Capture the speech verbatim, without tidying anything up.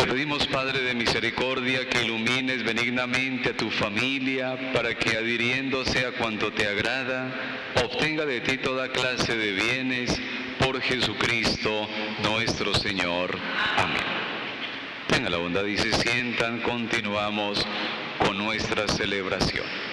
Te pedimos, Padre de misericordia, que ilumines benignamente a tu familia para que, adhiriéndose a cuanto te agrada, obtenga de ti toda clase de bienes por Jesucristo nuestro Señor. Amén. Tengan la bondad y se sientan, continuamos con nuestra celebración.